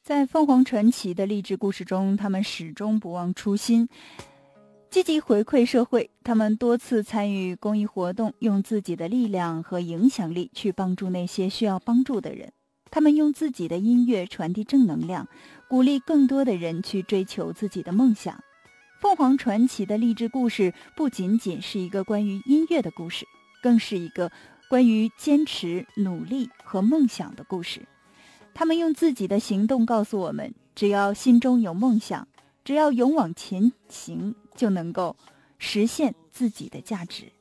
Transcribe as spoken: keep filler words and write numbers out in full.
在凤凰传奇的励志故事中，他们始终不忘初心，积极回馈社会。他们多次参与公益活动，用自己的力量和影响力去帮助那些需要帮助的人。他们用自己的音乐传递正能量，鼓励更多的人去追求自己的梦想。凤凰传奇的励志故事不仅仅是一个关于音乐的故事，更是一个关于坚持、努力和梦想的故事。他们用自己的行动告诉我们，只要心中有梦想，只要勇往前行，就能够实现自己的价值。